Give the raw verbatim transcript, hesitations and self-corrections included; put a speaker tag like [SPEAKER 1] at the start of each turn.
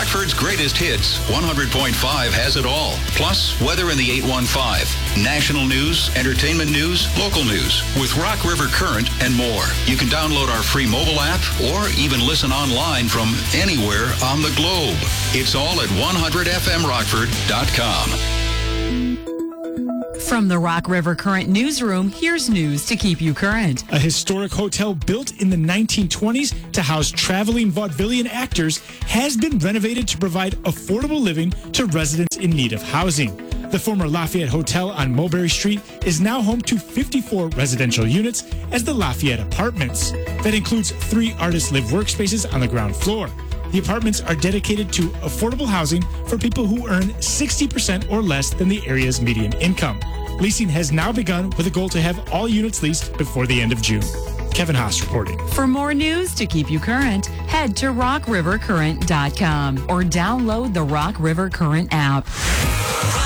[SPEAKER 1] Rockford's greatest hits, one hundred point five has it all. Plus, weather in the eight one five. National news, entertainment news, local news. With Rock River Current and more. You can download our free mobile app or even listen online from anywhere on the globe. It's all at one hundred f m rockford dot com.
[SPEAKER 2] From the Rock River Current newsroom, here's news to keep you current.
[SPEAKER 3] A historic hotel built in the nineteen twenties to house traveling vaudevillian actors has been renovated to provide affordable living to residents in need of housing. The former Lafayette Hotel on Mulberry Street is now home to fifty-four residential units as the Lafayette Apartments. That includes three artist live workspaces on the ground floor. The apartments are dedicated to affordable housing for people who earn sixty percent or less than the area's median income. Leasing has now begun with a goal to have all units leased before the end of June. Kevin Haas reporting.
[SPEAKER 2] For more news to keep you current, head to rock river current dot com or download the Rock River Current app.